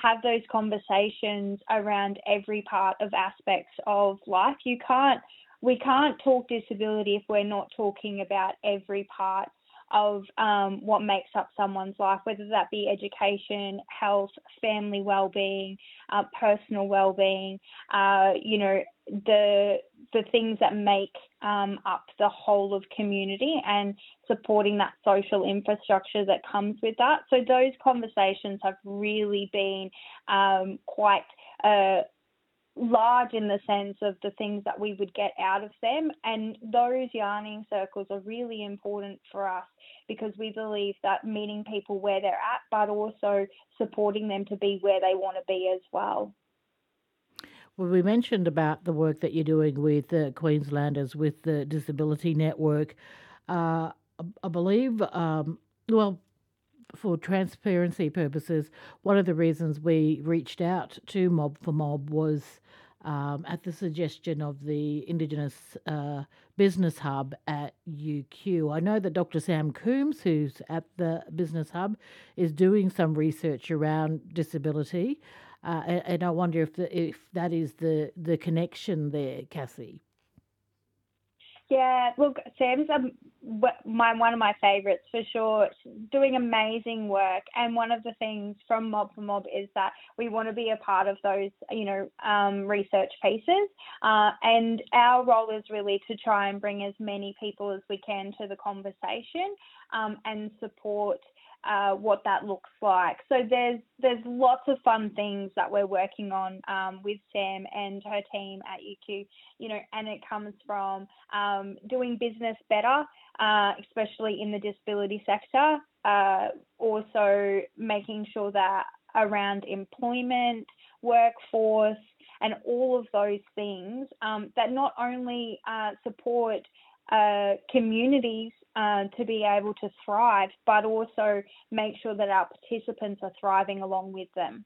have those conversations around every part of aspects of life. We can't talk disability if we're not talking about every part of what makes up someone's life, whether that be education, health, family well-being, personal well-being, the things that make up the whole of community, and supporting that social infrastructure that comes with that. So those conversations have really been quite large in the sense of the things that we would get out of them. And those yarning circles are really important for us because we believe that meeting people where they're at, but also supporting them to be where they want to be as well. Well, we mentioned about the work that you're doing with Queenslanders with the Disability Network. I believe, well, for transparency purposes, one of the reasons we reached out to Mob for Mob was at the suggestion of the Indigenous Business Hub at UQ. I know that Dr. Sam Coombs, who's at the Business Hub, is doing some research around disability, and I wonder if that is the connection there, Cassie. Yeah, look, Sam's one of my favourites for sure. Doing amazing work, and one of the things from Mob for Mob is that we want to be a part of those, research pieces. And our role is really to try and bring as many people as we can to the conversation, and support what that looks like. So there's lots of fun things that we're working on with Sam and her team at UQ, and it comes from doing business better, especially in the disability sector, also making sure that around employment, workforce, and all of those things that not only support communities to be able to thrive, but also make sure that our participants are thriving along with them.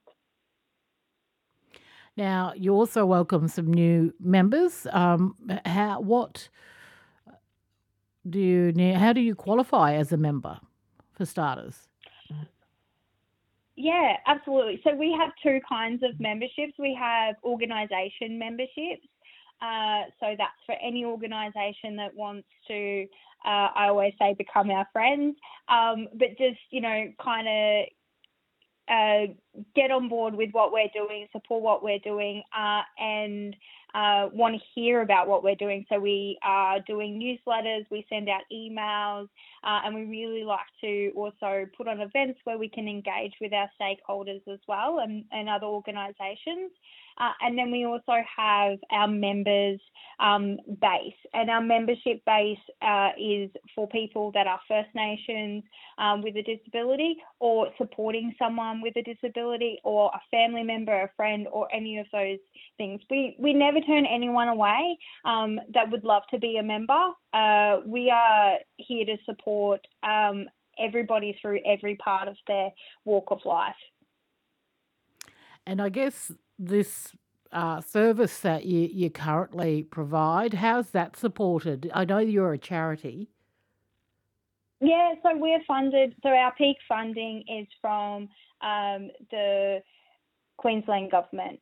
Now, you also welcome some new members. How do you qualify as a member, for starters? Yeah, absolutely. So we have two kinds of memberships. We have organisation memberships. So that's for any organisation that wants to, I always say, become our friends, but just, kind of get on board with what we're doing, support what we're doing, and want to hear about what we're doing. So we are doing newsletters, we send out emails, and we really like to also put on events where we can engage with our stakeholders as well, and other organisations. And then we also have our members base, and our membership base is for people that are First Nations with a disability, or supporting someone with a disability, or a family member, a friend, or any of those things. We never turn anyone away that would love to be a member. We are here to support everybody through every part of their walk of life. And I guess this service that you currently provide, how's that supported? I know you're a charity. Yeah, so we're funded. So our peak funding is from the Queensland government.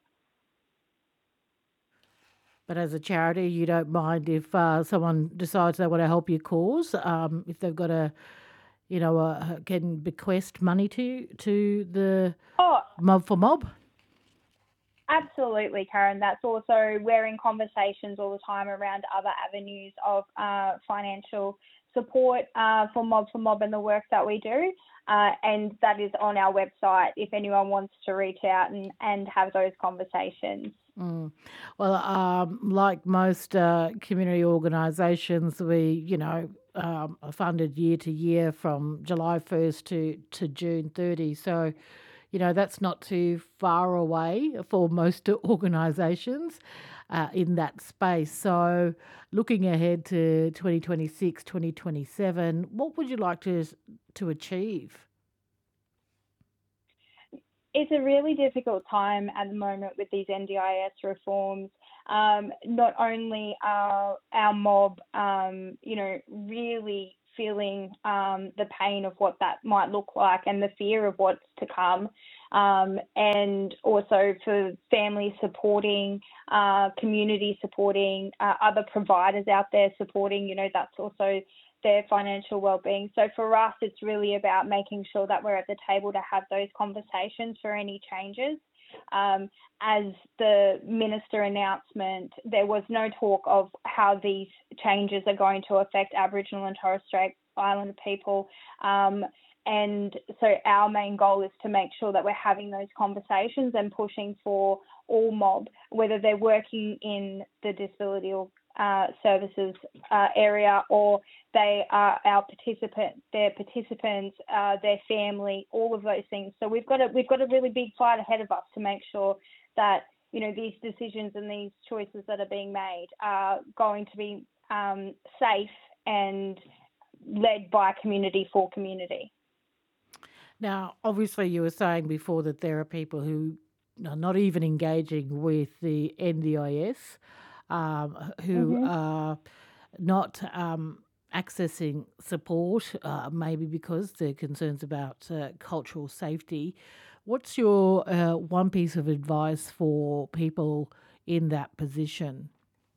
But as a charity, you don't mind if someone decides they want to help your cause, if they've got can bequest money to the Mob for Mob? Absolutely, Karen. That's also, we're in conversations all the time around other avenues of financial support for Mob and the work that we do. And that is on our website if anyone wants to reach out and have those conversations. Mm. Well, like most community organisations, we, are funded year to year from July 1st to June 30. So, that's not too far away for most organisations in that space. So looking ahead to 2026, 2027, what would you like to achieve? It's a really difficult time at the moment with these NDIS reforms. Not only are our mob, really feeling the pain of what that might look like and the fear of what's to come, and also for family supporting, community supporting, other providers out there supporting, that's also their financial well-being. So for us, it's really about making sure that we're at the table to have those conversations for any changes. As the minister announcement, there was no talk of how these changes are going to affect Aboriginal and Torres Strait Islander people. And so our main goal is to make sure that we're having those conversations and pushing for all mob, whether they're working in the disability or services area, or they are our participants, their family, all of those things. So we've got a really big fight ahead of us to make sure that these decisions and these choices that are being made are going to be safe and led by community for community. Now, obviously, you were saying before that there are people who are not even engaging with the NDIS, who are not accessing support, maybe because they're concerns about cultural safety. What's your one piece of advice for people in that position?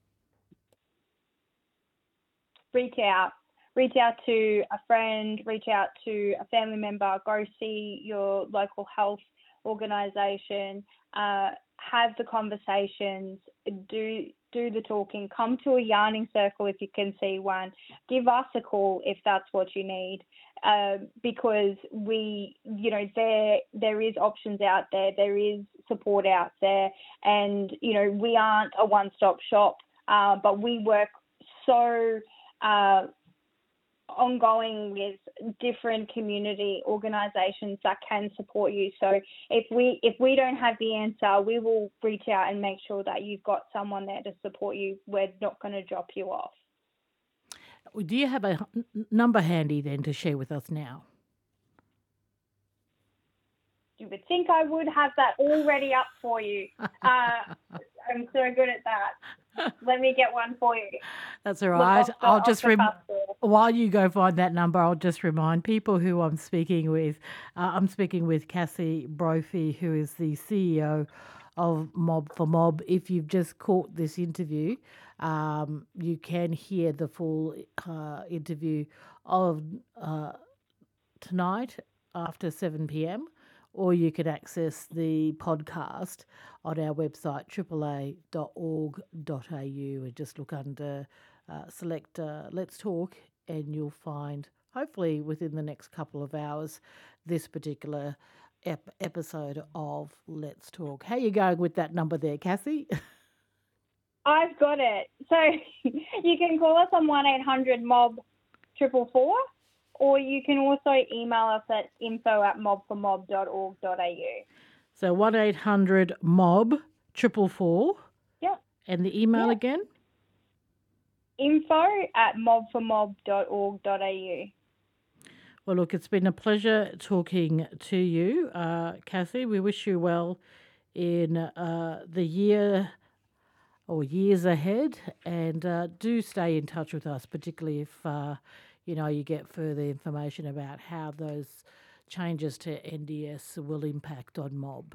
Reach out to a friend, reach out to a family member, go see your local health organisation, have the conversations, do the talking, come to a yarning circle if you can see one, give us a call if that's what you need, because there is options out there is support out there, and we aren't a one-stop shop, but we work so ongoing with different community organisations that can support you. So if we don't have the answer, we will reach out and make sure that you've got someone there to support you. We're not going to drop you off. Do you have a number handy then to share with us now? You would think I would have that already up for you. I'm so good at that. Let me get one for you. That's all right. I'll just while you go find that number, I'll just remind people who I'm speaking with. I'm speaking with Cassie Brophy, who is the CEO of Mob for Mob. If you've just caught this interview, you can hear the full interview of tonight after 7 p.m. or you could access the podcast on our website, aaa.org.au, and just look under, select Let's Talk, and you'll find, hopefully within the next couple of hours, this particular episode of Let's Talk. How are you going with that number there, Cassie? I've got it. So you can call us on 1-800-MOB-444, or you can also email us at info@mobformob.org.au. So 1-800-MOB-444. Yep. And the email again? info@mobformob.org.au. Well, look, it's been a pleasure talking to you, Cassie. We wish you well in the year or years ahead, and do stay in touch with us, particularly if you get further information about how those changes to NDS will impact on Mob.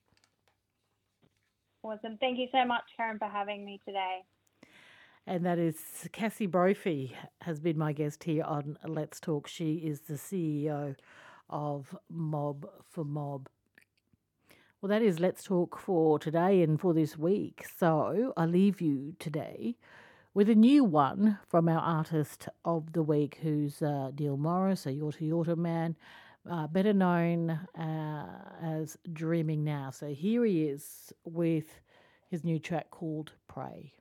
Awesome. Thank you so much, Karen, for having me today. And that is Cassie Brophy has been my guest here on Let's Talk. She is the CEO of Mob for Mob. Well, that is Let's Talk for today and for this week. So I leave you today with a new one from our artist of the week, who's Neil Morris, a Yorta Yorta man, better known as Dreaming Now. So here he is with his new track called Pray.